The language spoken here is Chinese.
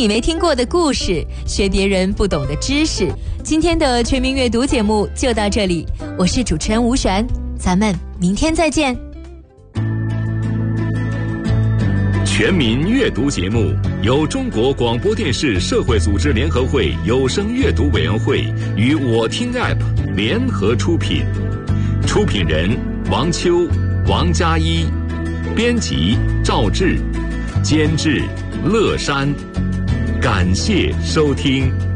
你没听过的故事，学别人不懂的知识。今天的全民阅读节目就到这里，我是主持人吴璇，咱们明天再见。 全民阅读节目由中国广播电视社会组织联合会有声阅读委员会与我听 App 联合出品，出品人王秋、王佳一，编辑赵志，监制乐山。感谢收听。